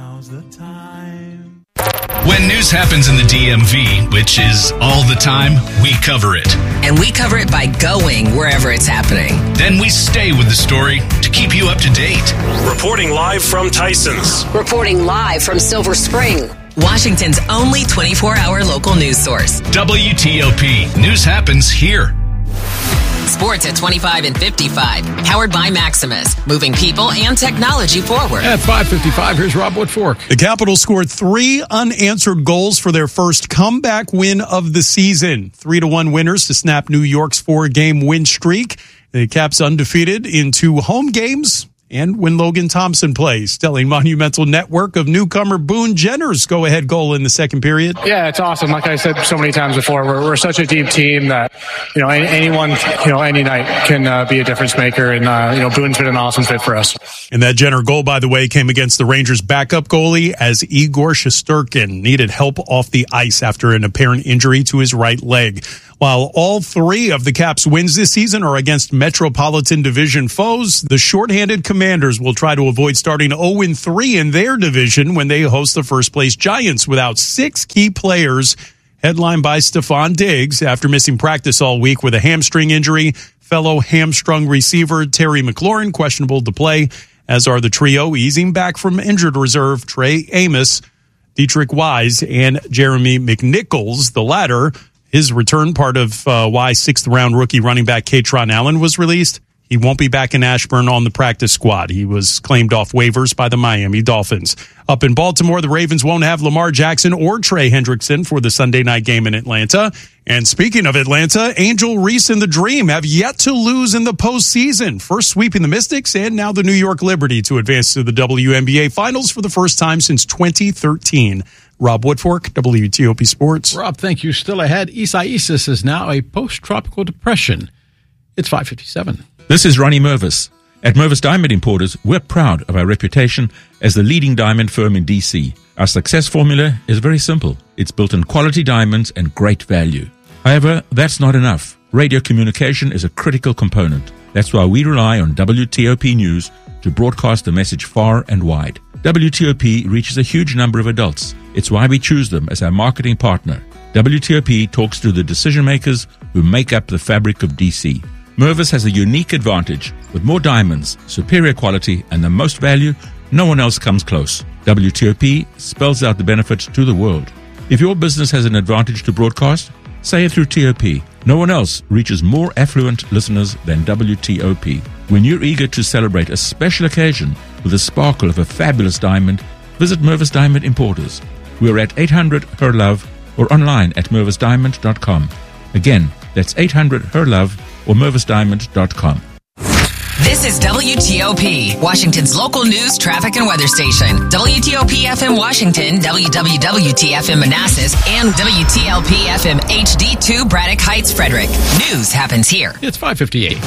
When news happens in the D M V, which is all the time, we cover it. And we cover it by going wherever it's happening. Then we stay with the story to keep you up to date. Reporting live from Tyson's. Reporting live from Silver Spring, Washington's only twenty-four hour local news source. W T O P. News happens here. Sports at twenty-five and fifty-five. Powered by Maximus. Moving people and technology forward. At five fifty-five, here's Rob Woodfork. The Capitals scored three unanswered goals for their first comeback win of the season. Three to one winners to snap New York's four-game win streak. The Caps undefeated in two home games. And when Logan Thompson plays, telling Monumental Network of newcomer Boone Jenner's go-ahead goal in the second period. Yeah, it's awesome. Like I said so many times before, we're we're such a deep team that, you know, any, anyone, you know, any night can uh, be a difference maker. And, uh, you know, Boone's been an awesome fit for us. And that Jenner goal, by the way, came against the Rangers' backup goalie as Igor Shesterkin needed help off the ice after an apparent injury to his right leg. While all three of the Caps' wins this season are against Metropolitan Division foes, the shorthanded Commanders will try to avoid starting oh and three in their division when they host the first-place Giants without six key players, headlined by Stephon Diggs after missing practice all week with a hamstring injury. Fellow hamstrung receiver Terry McLaurin questionable to play, as are the trio easing back from injured reserve Trey Amos, Dietrich Wise, and Jeremy McNichols, the latter. His return, part of uh, why sixth-round rookie running back Katron Allen was released. He won't be back in Ashburn on the practice squad. He was claimed off waivers by the Miami Dolphins. Up in Baltimore, the Ravens won't have Lamar Jackson or Trey Hendrickson for the Sunday night game in Atlanta. And speaking of Atlanta, Angel Reese and the Dream have yet to lose in the postseason, first sweeping the Mystics and now the New York Liberty to advance to the W N B A Finals for the first time since twenty thirteen. Rob Woodfork, W T O P Sports. Rob, thank you. Still ahead, Isaias is now a post-tropical depression. It's five fifty-seven. This is Ronnie Mervis. At Mervis Diamond Importers, we're proud of our reputation as the leading diamond firm in D C. Our success formula is very simple. It's built on quality diamonds and great value. However, that's not enough. Radio communication is a critical component. That's why we rely on W T O P News to broadcast the message far and wide. W T O P reaches a huge number of adults. It's why we choose them as our marketing partner. W T O P talks to the decision makers who make up the fabric of D C. Mervis has a unique advantage. With more diamonds, superior quality, and the most value, no one else comes close. W T O P spells out the benefits to the world. If your business has an advantage to broadcast, say it through T O P. No one else reaches more affluent listeners than W T O P. When you're eager to celebrate a special occasion with the sparkle of a fabulous diamond, visit Mervis Diamond Importers. We're at eight hundred H E R LOVE or online at mervis diamond dot com. Again, that's eight hundred H E R LOVE or mervis diamond dot com. This is W T O P, Washington's local news, traffic, and weather station. W T O P F M Washington, W W W T F M Manassas, and W T L P F M H D two Braddock Heights, Frederick. News happens here. It's five fifty-eight.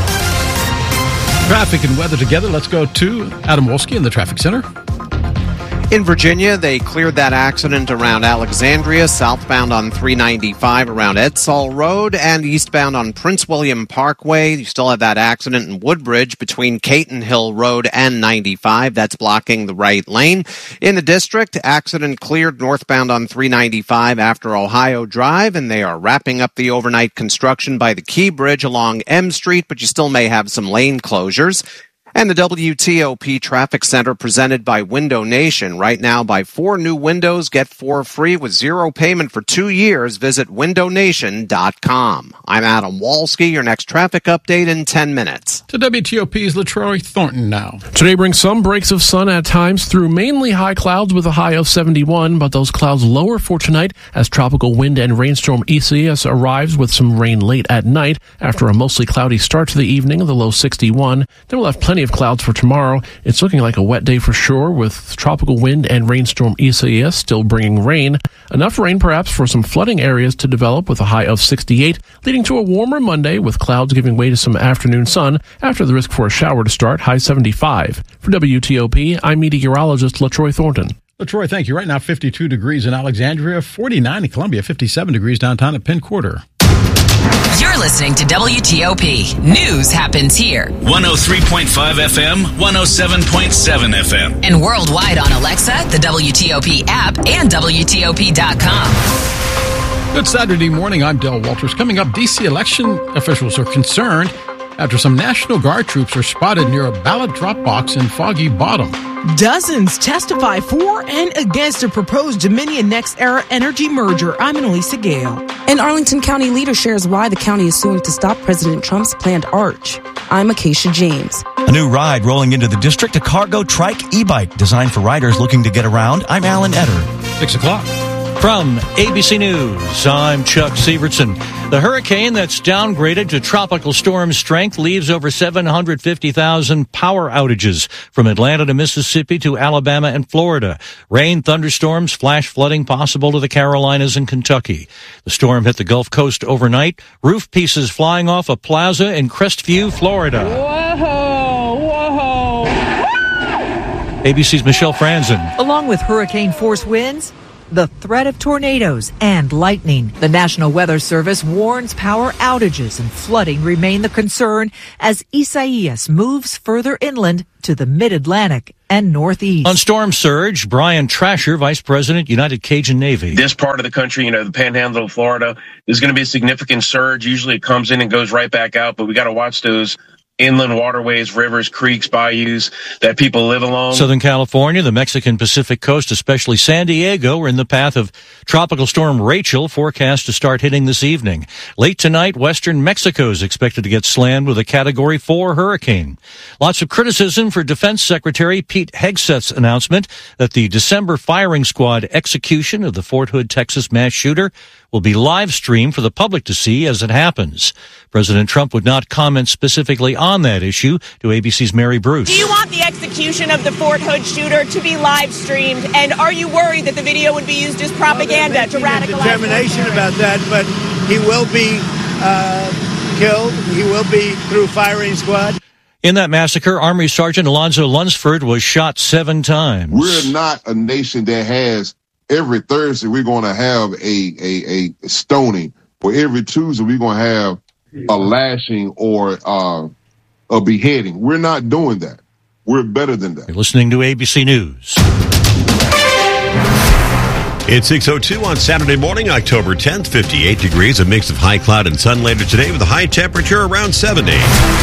Traffic and weather together. Let's go to Adam Wolski in the traffic center. In Virginia, they cleared that accident around Alexandria, southbound on three ninety-five around Edsall Road, and eastbound on Prince William Parkway. You still have that accident in Woodbridge between Caton Hill Road and ninety-five. That's blocking the right lane. In the district, accident cleared northbound on three ninety-five after Ohio Drive, and they are wrapping up the overnight construction by the Key Bridge along M Street, but you still may have some lane closures. And the W T O P Traffic Center presented by Window Nation. Right now, buy four new windows, get four free with zero payment for two years. Visit window nation dot com. I'm Adam Wolski. Your next traffic update in ten minutes. To W T O P's LaTroy Thornton now. Today brings some breaks of sun at times through mainly high clouds with a high of seventy-one, but those clouds lower for tonight as tropical wind and rainstorm Isaias arrives with some rain late at night after a mostly cloudy start to the evening, the low sixty-one. Then we'll have plenty of clouds for tomorrow. It's looking like a wet day for sure with tropical wind and rainstorm Isaias still bringing rain. Enough rain perhaps for some flooding areas to develop with a high of sixty-eight, leading to a warmer Monday with clouds giving way to some afternoon sun after the risk for a shower to start, high seventy-five. For W T O P, I'm meteorologist LaTroy Thornton. LaTroy, thank you. Right now, fifty-two degrees in Alexandria, forty-nine in Columbia, fifty-seven degrees downtown at Penn Quarter. You're listening to W T O P. News happens here. one oh three point five F M, one oh seven point seven F M. And worldwide on Alexa, the W T O P app, and W T O P dot com. Good Saturday morning. I'm Del Walters. Coming up, D C election officials are concerned after some National Guard troops are spotted near a ballot drop box in Foggy Bottom. Dozens testify for and against a proposed Dominion NextEra energy merger. I'm Annalisa Gale. An Arlington County leader shares why the county is suing to stop President Trump's planned arch. I'm Acacia James. A new ride rolling into the district, a cargo trike e-bike designed for riders looking to get around. I'm Alan Etter. Six o'clock. From A B C News, I'm Chuck Severson. The hurricane that's downgraded to tropical storm strength leaves over seven hundred fifty thousand power outages from Atlanta to Mississippi to Alabama and Florida. Rain, thunderstorms, flash flooding possible to the Carolinas and Kentucky. The storm hit the Gulf Coast overnight. Roof pieces flying off a plaza in Crestview, Florida. Whoa, whoa. A B C's Michelle Franzen. Along with hurricane force winds, the threat of tornadoes and lightning. The National Weather Service warns power outages and flooding remain the concern as Isaias moves further inland to the mid-Atlantic and northeast. On storm surge, Brian Trasher, Vice President, United Cajun Navy. This part of the country, you know, the panhandle of Florida, there's going to be a significant surge. Usually it comes in and goes right back out, but we got to watch those inland waterways, rivers, creeks, bayous that people live along. Southern California, the Mexican Pacific coast, especially San Diego, are in the path of Tropical Storm Rachel, forecast to start hitting this evening. Late tonight, western Mexico is expected to get slammed with a Category four hurricane. Lots of criticism for Defense Secretary Pete Hegseth's announcement that the December firing squad execution of the Fort Hood, Texas mass shooter will be live streamed for the public to see as it happens. President Trump would not comment specifically on that issue to A B C's Mary Bruce. Do you want the execution of the Fort Hood shooter to be live streamed? And are you worried that the video would be used as propaganda well, to radicalize? Determination about that, but he will be uh, killed. He will be through firing squad. In that massacre, Army Sergeant Alonzo Lunsford was shot seven times. We're not a nation that has every Thursday we're going to have a, a, a stoning, or every Tuesday we're going to have a lashing or uh, a beheading. We're not doing that. We're better than that. You're listening to A B C News. It's six oh two on Saturday morning, October tenth, fifty-eight degrees, a mix of high cloud and sun later today with a high temperature around seventy.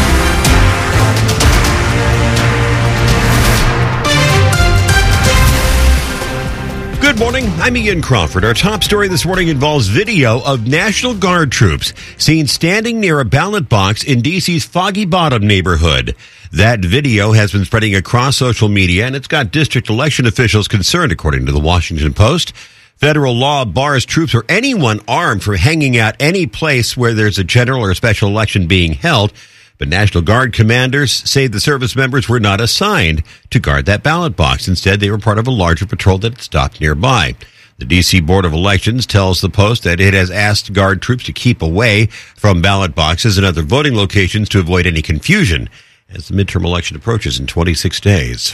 Good morning, I'm Ian Crawford. Our top story this morning involves video of National Guard troops seen standing near a ballot box in D C's Foggy Bottom neighborhood. That video has been spreading across social media, and it's got district election officials concerned, according to the Washington Post. Federal law bars troops or anyone armed from hanging out any place where there's a general or a special election being held. But National Guard commanders say the service members were not assigned to guard that ballot box. Instead, they were part of a larger patrol that stopped nearby. The D C Board of Elections tells the Post that it has asked Guard troops to keep away from ballot boxes and other voting locations to avoid any confusion as the midterm election approaches in twenty-six days.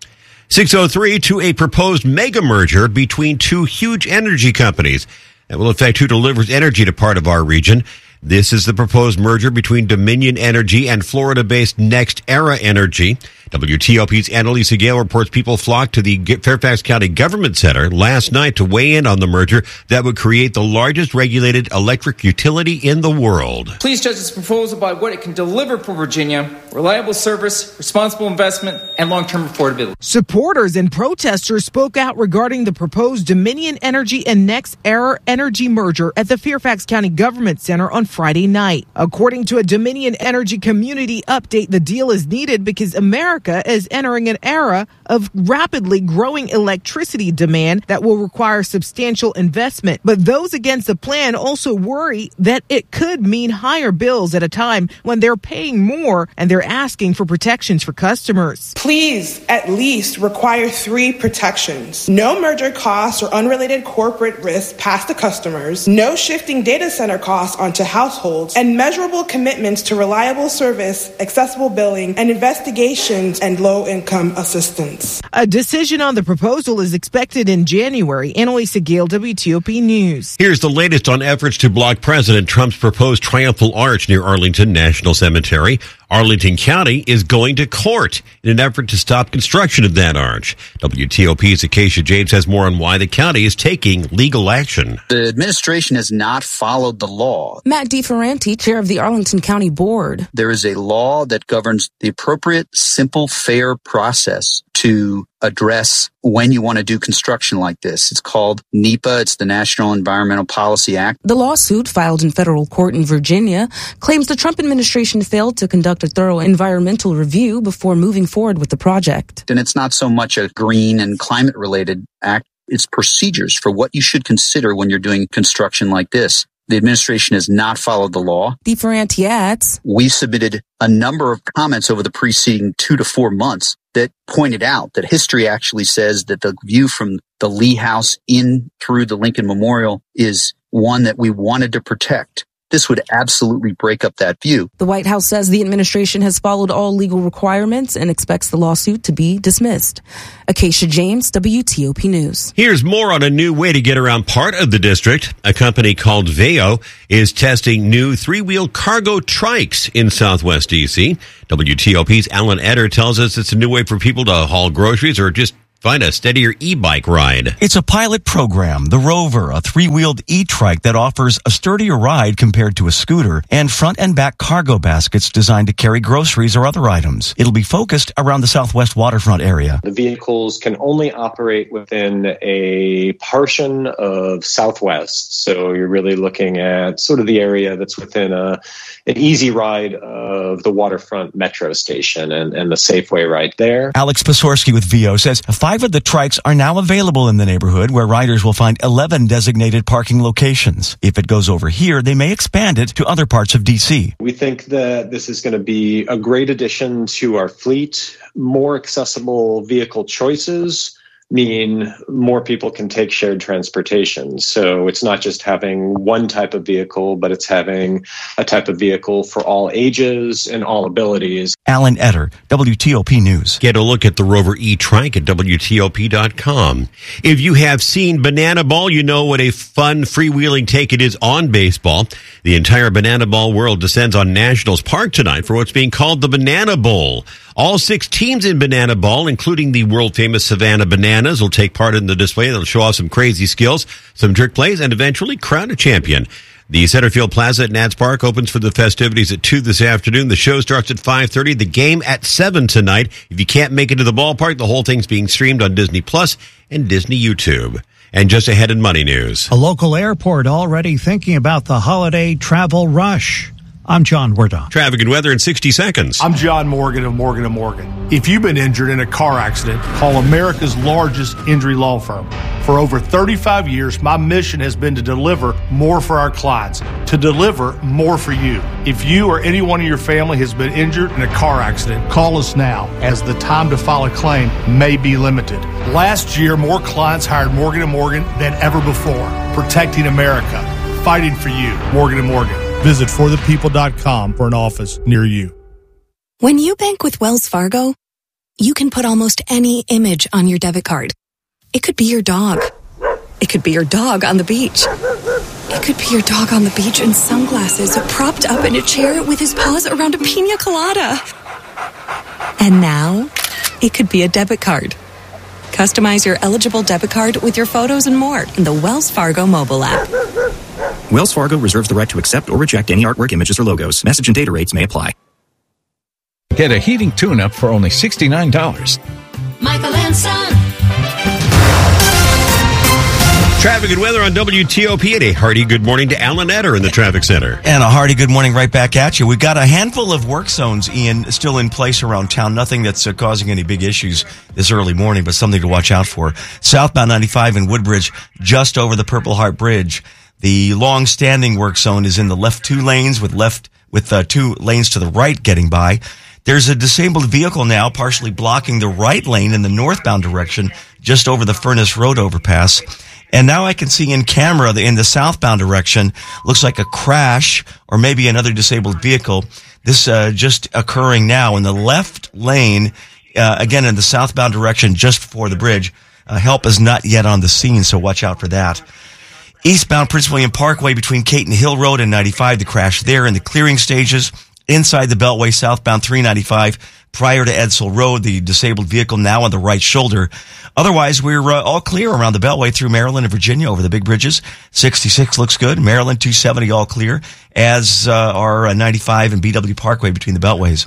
six oh three to a proposed mega merger between two huge energy companies that will affect who delivers energy to part of our region. This is the proposed merger between Dominion Energy and Florida-based NextEra Energy. W T O P's Annalisa Gale reports people flocked to the Fairfax County Government Center last night to weigh in on the merger that would create the largest regulated electric utility in the world. Please judge this proposal by what it can deliver for Virginia: reliable service, responsible investment, and long-term affordability. Supporters and protesters spoke out regarding the proposed Dominion Energy and NextEra Energy merger at the Fairfax County Government Center on Friday night. According to a Dominion Energy community update, the deal is needed because America is entering an era of rapidly growing electricity demand that will require substantial investment. But those against the plan also worry that it could mean higher bills at a time when they're paying more and they're asking for protections for customers. Please at least require three protections: no merger costs or unrelated corporate risks passed to customers, no shifting data center costs onto households, and measurable commitments to reliable service, accessible billing, and investigations and low-income assistance. A decision on the proposal is expected in January. Annalisa Gale, W T O P News. Here's the latest on efforts to block President Trump's proposed triumphal arch near Arlington National Cemetery. Arlington County is going to court in an effort to stop construction of that arch. W T O P's Acacia James has more on why the county is taking legal action. The administration has not followed the law. Matt DeFerranti, chair of the Arlington County Board. There is a law that governs the appropriate, simple, fair process to address when you want to do construction like this. It's called NEPA. It's the National Environmental Policy Act. The lawsuit filed in federal court in Virginia claims the Trump administration failed to conduct a thorough environmental review before moving forward with the project. And it's not so much a green and climate related act. It's procedures for what you should consider when you're doing construction like this. The administration has not followed the law. DeFerranti adds, we submitted a number of comments over the preceding two to four months that pointed out that history actually says that the view from the Lee House in through the Lincoln Memorial is one that we wanted to protect. This would absolutely break up that view. The White House says the administration has followed all legal requirements and expects the lawsuit to be dismissed. Acacia James, W T O P News. Here's more on a new way to get around part of the district. A company called Veo is testing new three-wheel cargo trikes in Southwest D C. W T O P's Alan Eder tells us it's a new way for people to haul groceries or just find a steadier e-bike ride. It's a pilot program, the Rover, a three-wheeled e-trike that offers a sturdier ride compared to a scooter, and front and back cargo baskets designed to carry groceries or other items. It'll be focused around the Southwest waterfront area. The vehicles can only operate within a portion of Southwest, so you're really looking at sort of the area that's within a an easy ride of the waterfront metro station and, and the Safeway right there. Alex Pasorski with Veo says five of the trikes are now available in the neighborhood, where riders will find eleven designated parking locations. If it goes over here, they may expand it to other parts of D C. We think that this is going to be a great addition to our fleet. More accessible vehicle choices mean more people can take shared transportation. So it's not just having one type of vehicle, but it's having a type of vehicle for all ages and all abilities. Alan Eder, W T O P News. Get a look at the Rover e-trike at W T O P dot com. If you have seen Banana Ball, you know what a fun freewheeling take it is on baseball. The entire Banana Ball world descends on Nationals Park tonight for what's being called the Banana Bowl. All six teams in Banana Ball, including the world-famous Savannah Bananas, will take part in the display. They'll show off some crazy skills, some trick plays, and eventually crown a champion. The Centerfield Plaza at Nats Park opens for the festivities at two this afternoon. The show starts at five thirty. The game at seven tonight. If you can't make it to the ballpark, the whole thing's being streamed on Disney Plus and Disney YouTube. And just ahead in Money News. A local airport already thinking about the holiday travel rush. I'm John Werdon. Traffic and weather in sixty seconds. I'm John Morgan of Morgan and Morgan. If you've been injured in a car accident, call America's largest injury law firm. For over thirty-five years, my mission has been to deliver more for our clients, to deliver more for you. If you or anyone in your family has been injured in a car accident, call us now, as the time to file a claim may be limited. Last year, more clients hired Morgan and Morgan than ever before, protecting America, fighting for you. Morgan and Morgan. Visit for the people dot com for an office near you. When you bank with Wells Fargo, you can put almost any image on your debit card. It could be your dog. It could be your dog on the beach. It could be your dog on the beach in sunglasses, propped up in a chair with his paws around a pina colada. And now, it could be a debit card. Customize your eligible debit card with your photos and more in the Wells Fargo mobile app. Wells Fargo reserves the right to accept or reject any artwork, images, or logos. Message and data rates may apply. Get a heating tune-up for only sixty-nine dollars. Michael and Son. Traffic and weather on W T O P. And a hearty good morning to Alan Eder in the traffic center. And a hearty good morning right back at you. We've got a handful of work zones, Ian, still in place around town. Nothing that's uh, causing any big issues this early morning, but something to watch out for. Southbound ninety-five in Woodbridge, just over the Purple Heart Bridge. The long-standing work zone is in the left two lanes with left with uh, two lanes to the right getting by. There's a disabled vehicle now partially blocking the right lane in the northbound direction just over the Furnace Road overpass. And now I can see in camera in the southbound direction, looks like a crash or maybe another disabled vehicle. This uh, just occurring now in the left lane, uh, again in the southbound direction just before the bridge. Uh, help is not yet on the scene, so watch out for that. Eastbound Prince William Parkway between Caton Hill Road and ninety-five, the crash there in the clearing stages. Inside the Beltway, southbound three ninety-five, prior to Edsel Road, the disabled vehicle now on the right shoulder. Otherwise, we're uh, all clear around the Beltway through Maryland and Virginia over the big bridges. sixty-six looks good. Maryland two seventy all clear, as uh, are uh, ninety-five and B W Parkway between the Beltways.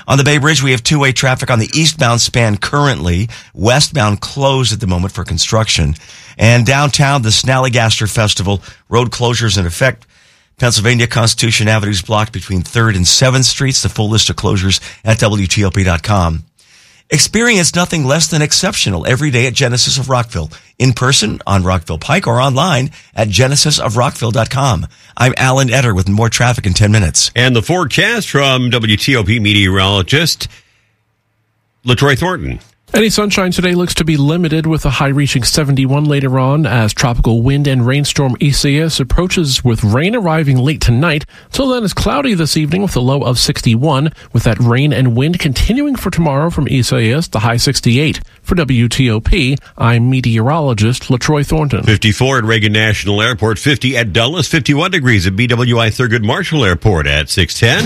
On the Bay Bridge, we have two-way traffic on the eastbound span currently. Westbound closed at the moment for construction. And downtown, the Snallygaster Festival, road closures in effect. Pennsylvania Constitution Avenue is blocked between third and seventh Streets. The full list of closures at W T O P dot com. Experience nothing less than exceptional every day at Genesis of Rockville. In person on Rockville Pike or online at genesis of rockville dot com. I'm Alan Etter with more traffic in ten minutes. And the forecast from W T O P meteorologist LaTroy Thornton. Any sunshine today looks to be limited, with a high reaching seventy-one later on as tropical wind and rainstorm Isaias approaches, with rain arriving late tonight. Till then, it's cloudy this evening with a low of sixty-one, with that rain and wind continuing for tomorrow from Isaias, the high sixty-eight. For W T O P, I'm meteorologist LaTroy Thornton. fifty-four at Reagan National Airport, fifty at Dulles, fifty-one degrees at B W I Thurgood Marshall Airport at six ten.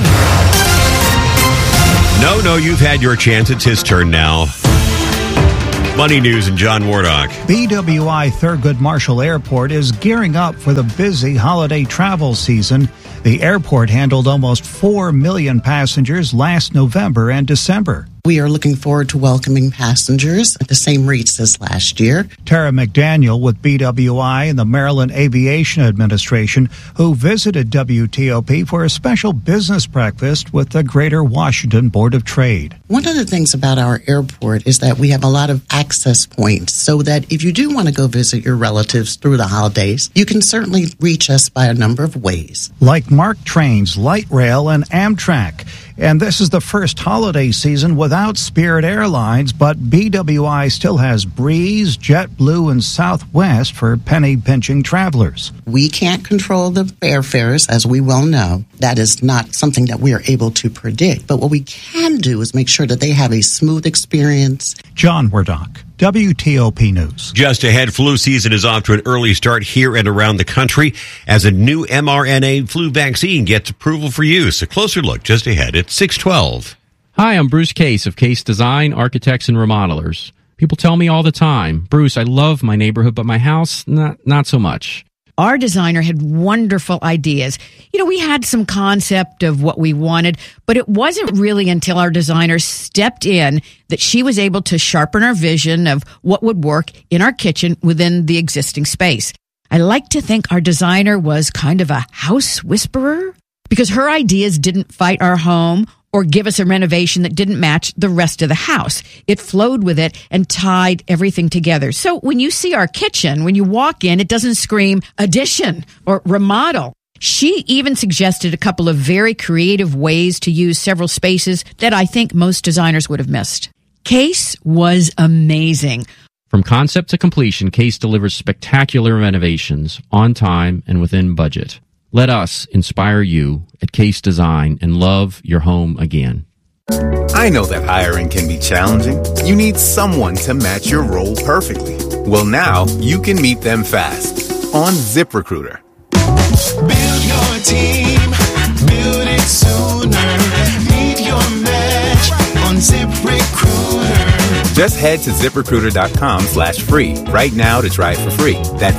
No, no, you've had your chance. It's his turn now. Money News and John Wardock. B W I Thurgood Marshall Airport is gearing up for the busy holiday travel season. The airport handled almost four million passengers last November and December. We are looking forward to welcoming passengers at the same rates as last year. Tara McDaniel with B W I and the Maryland Aviation Administration, who visited W T O P for a special business breakfast with the Greater Washington Board of Trade. One of the things about our airport is that we have a lot of access points, so that if you do want to go visit your relatives through the holidays, you can certainly reach us by a number of ways. Like MARC Trains, Light Rail, and Amtrak. And this is the first holiday season without Spirit Airlines, but B W I still has Breeze, JetBlue, and Southwest for penny-pinching travelers. We can't control the airfares, as we well know. That is not something that we are able to predict. But what we can do is make sure that they have a smooth experience. John Wardock, W T O P News. Just ahead, flu season is off to an early start here and around the country as a new mRNA flu vaccine gets approval for use. A closer look just ahead at six twelve. Hi, I'm Bruce Case of Case Design, Architects and Remodelers. People tell me all the time, Bruce, I love my neighborhood, but my house, not, not so much. Our designer had wonderful ideas. You know, we had some concept of what we wanted, but it wasn't really until our designer stepped in that she was able to sharpen our vision of what would work in our kitchen within the existing space. I like to think our designer was kind of a house whisperer, because her ideas didn't fight our home or give us a renovation that didn't match the rest of the house. It flowed with it and tied everything together. So when you see our kitchen, when you walk in, it doesn't scream addition or remodel. She even suggested a couple of very creative ways to use several spaces that I think most designers would have missed. Case was amazing. From concept to completion, Case delivers spectacular renovations on time and within budget. Let us inspire you at Case Design and love your home again. I know that hiring can be challenging. You need someone to match your role perfectly. Well, now you can meet them fast on ZipRecruiter. Build your team, build it sooner. Meet your match on ZipRecruiter. Just head to ZipRecruiter.com slash free right now to try it for free. That's